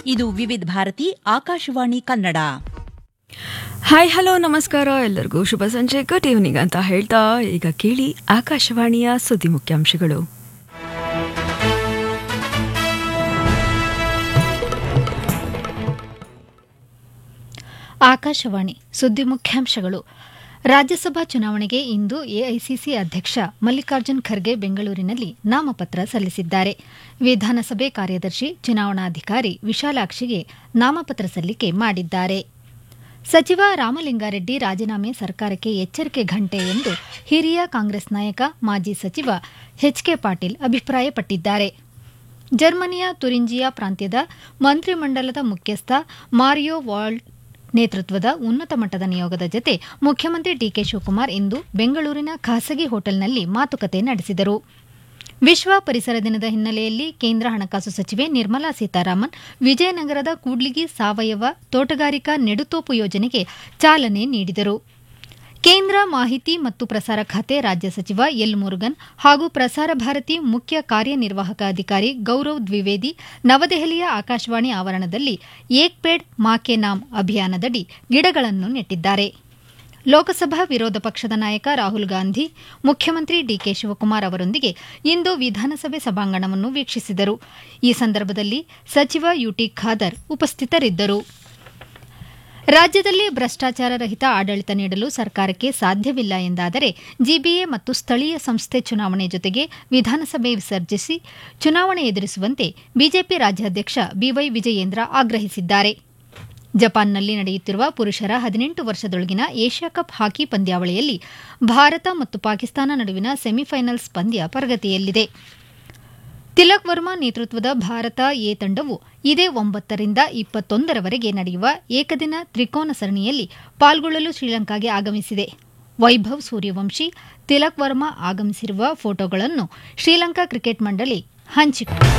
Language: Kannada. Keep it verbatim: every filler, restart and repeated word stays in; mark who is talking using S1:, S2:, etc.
S1: ಇದು ವಿವಿಧ ಭಾರತಿ ಆಕಾಶವಾಣಿ ಕನ್ನಡ.
S2: ಹಾಯ್ ಹಲೋ ನಮಸ್ಕಾರ, ಎಲ್ಲರಿಗೂ ಶುಭ ಸಂಜೆ, ಗುಡ್ ಈವ್ನಿಂಗ್ ಅಂತ ಹೇಳ್ತಾ ಈಗ ಕೇಳಿ ಆಕಾಶವಾಣಿಯ ಸುದ್ದಿ ಮುಖ್ಯಾಂಶಗಳು.
S3: ಆಕಾಶವಾಣಿ ಸುದ್ದಿ ಮುಖ್ಯಾಂಶಗಳು. ರಾಜ್ಯಸಭಾ ಚುನಾವಣೆಗೆ ಇಂದು ಎಐಸಿಸಿ ಅಧ್ಯಕ್ಷ ಮಲ್ಲಿಕಾರ್ಜುನ್ ಖರ್ಗೆ ಬೆಂಗಳೂರಿನಲ್ಲಿ ನಾಮಪತ್ರ ಸಲ್ಲಿಸಿದ್ದಾರೆ. ವಿಧಾನಸಭೆ ಕಾರ್ಯದರ್ಶಿ ಚುನಾವಣಾಧಿಕಾರಿ ವಿಶಾಲಾಕ್ಷಿಗೆ ನಾಮಪತ್ರ ಸಲ್ಲಿಕೆ ಮಾಡಿದ್ದಾರೆ. ಸಚಿವ ರಾಮಲಿಂಗಾರೆಡ್ಡಿ ರಾಜೀನಾಮೆ ಸರ್ಕಾರಕ್ಕೆ ಎಚ್ಚರಿಕೆ ಘಂಟೆ ಎಂದು ಹಿರಿಯ ಕಾಂಗ್ರೆಸ್ ನಾಯಕ ಮಾಜಿ ಸಚಿವ ಎಚ್ ಕೆ ಪಾಟೀಲ್ ಅಭಿಪ್ರಾಯಪಟ್ಟಿದ್ದಾರೆ. ಜರ್ಮನಿಯ ತುರಿಂಜಿಯಾ ಪ್ರಾಂತ್ಯದ ಮಂತ್ರಿಮಂಡಲದ ಮುಖ್ಯಸ್ಥ ಮಾರಿಯೋ ವಾಲ್ಡ್ ನೇತೃತ್ವದ ಉನ್ನತ ಮಟ್ಟದ ನಿಯೋಗದ ಜತೆ ಮುಖ್ಯಮಂತ್ರಿ ಡಿಕೆ ಶಿವಕುಮಾರ್ ಇಂದು ಬೆಂಗಳೂರಿನ ಖಾಸಗಿ ಹೋಟೆಲ್ನಲ್ಲಿ ಮಾತುಕತೆ ನಡೆಸಿದರು. ವಿಶ್ವ ಪರಿಸರ ದಿನದ ಹಿನ್ನೆಲೆಯಲ್ಲಿ ಕೇಂದ್ರ ಹಣಕಾಸು ಸಚಿವೆ ನಿರ್ಮಲಾ ಸೀತಾರಾಮನ್ ವಿಜಯನಗರದ ಕೂಡ್ಲಿಗಿ ಸಾವಯವ ತೋಟಗಾರಿಕಾ ನೆಡುತೋಪು ಯೋಜನೆಗೆ ಚಾಲನೆ ನೀಡಿದರು. ಕೇಂದ್ರ ಮಾಹಿತಿ ಮತ್ತು ಪ್ರಸಾರ ಖಾತೆ ರಾಜ್ಯ ಸಚಿವ ಎಲ್ ಮುರುಗನ್ ಹಾಗೂ ಪ್ರಸಾರ ಭಾರತಿ ಮುಖ್ಯ ಕಾರ್ಯನಿರ್ವಾಹಕ ಅಧಿಕಾರಿ ಗೌರವ್ ದ್ವಿವೇದಿ ನವದೆಹಲಿಯ ಆಕಾಶವಾಣಿ ಆವರಣದಲ್ಲಿ ಏಕ್ ಪೇಡ್ ಮಾ ಕೆ ನಾಮ್ ಅಭಿಯಾನದಡಿ ಗಿಡಗಳನ್ನು ನೆಟ್ಟಿದ್ದಾರೆ. ಲೋಕಸಭಾ ವಿರೋಧ ಪಕ್ಷದ ನಾಯಕ ರಾಹುಲ್ ಗಾಂಧಿ ಮುಖ್ಯಮಂತ್ರಿ ಡಿಕೆ ಶಿವಕುಮಾರ್ ಅವರೊಂದಿಗೆ ಇಂದು ವಿಧಾನಸಭೆ ಸಭಾಂಗಣವನ್ನು ವೀಕ್ಷಿಸಿದರು. ಈ ಸಂದರ್ಭದಲ್ಲಿ ಸಚಿವ ಯುಟಿ ಖಾದರ್ ಉಪಸ್ಥಿತರಿದ್ದರು. ರಾಜ್ಯದಲ್ಲಿ ಭ್ರಷ್ಟಾಚಾರ ರಹಿತ ಆಡಳಿತ ನೀಡಲು ಸರ್ಕಾರಕ್ಕೆ ಸಾಧ್ಯವಿಲ್ಲ ಎಂದಾದರೆ ಜಿಬಿಎ ಮತ್ತು ಸ್ಥಳೀಯ ಸಂಸ್ಥೆ ಚುನಾವಣೆ ಜೊತೆಗೆ ವಿಧಾನಸಭೆ ವಿಸರ್ಜಿಸಿ ಚುನಾವಣೆ ಎದುರಿಸುವಂತೆ ಬಿಜೆಪಿ ರಾಜ್ಯಾಧ್ಯಕ್ಷ ಬಿವೈ ವಿಜಯೇಂದ್ರ ಆಗ್ರಹಿಸಿದ್ದಾರೆ. ಜಪಾನ್ನಲ್ಲಿ ನಡೆಯುತ್ತಿರುವ ಪುರುಷರ ಹದಿನೆಂಟು ವರ್ಷದೊಳಗಿನ ಏಷ್ಯಾ ಕಪ್ ಹಾಕಿ ಪಂದ್ಯಾವಳಿಯಲ್ಲಿ ಭಾರತ ಮತ್ತು ಪಾಕಿಸ್ತಾನ ನಡುವಿನ ಸೆಮಿಫೈನಲ್ಸ್ ಪಂದ್ಯ ಪ್ರಗತಿಯಲ್ಲಿದೆ. ತಿಲಕ್ ವರ್ಮಾ ನೇತೃತ್ವದ ಭಾರತ ಎ ತಂಡವು ಇದೇ ಒಂಬತ್ತರಿಂದ ಇಪ್ಪತ್ತೊಂದರವರೆಗೆ ನಡೆಯುವ ಏಕದಿನ ತ್ರಿಕೋನ ಸರಣಿಯಲ್ಲಿ ಪಾಲ್ಗೊಳ್ಳಲು ಶ್ರೀಲಂಕಾಗೆ ಆಗಮಿಸಿದೆ. ವೈಭವ್ ಸೂರ್ಯವಂಶಿ, ತಿಲಕ್ ವರ್ಮಾ ಆಗಮಿಸಿರುವ ಫೋಟೋಗಳನ್ನು ಶ್ರೀಲಂಕಾ ಕ್ರಿಕೆಟ್ ಮಂಡಳಿ ಹಂಚಿಕೊಂಡಿದೆ.